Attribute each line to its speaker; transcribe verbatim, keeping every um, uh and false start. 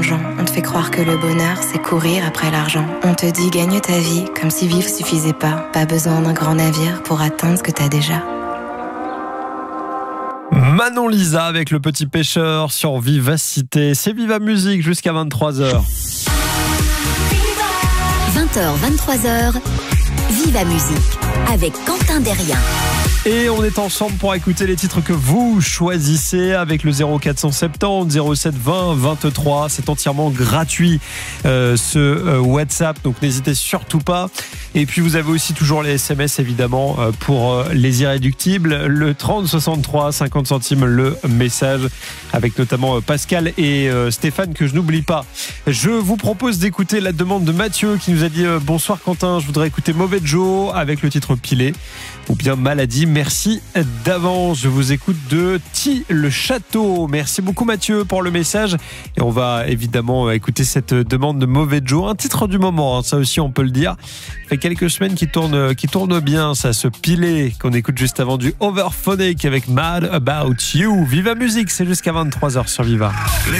Speaker 1: l'argent. On te fait croire que le bonheur, c'est courir après l'argent. On te dit gagne ta vie, comme si vivre suffisait pas. Pas besoin d'un grand navire pour atteindre ce que t'as déjà.
Speaker 2: Manon Lisa avec Le Petit Pêcheur sur Vivacité. C'est Viva Musique jusqu'à vingt-trois heures.
Speaker 3: vingt heures, vingt-trois heures, Viva Musique avec Quentin Derrien.
Speaker 2: Et on est ensemble pour écouter les titres que vous choisissez avec le zéro quatre cent soixante-dix zéro sept vingt vingt-trois. C'est entièrement gratuit euh, ce euh, WhatsApp, donc n'hésitez surtout pas. Et puis vous avez aussi toujours les S M S évidemment euh, pour euh, les irréductibles. Le trente soixante-trois, cinquante centimes le message, avec notamment euh, Pascal et euh, Stéphane que je n'oublie pas. Je vous propose d'écouter la demande de Mathieu qui nous a dit euh, bonsoir Quentin, je voudrais écouter Mauvais Joe avec le titre Pilé ou bien Maladie. Merci d'avance. Je vous écoute de Ti le Château. Merci beaucoup Mathieu pour le message. Et on va évidemment écouter cette demande de Mauvais Joe. Un titre du moment, hein, ça aussi on peut le dire. Ça fait quelques semaines qu'il tourne, qu'il tourne bien, ça, ce Pilé qu'on écoute juste avant du Overphonic avec Mad About You. Viva Musique, c'est jusqu'à vingt-trois heures sur Viva.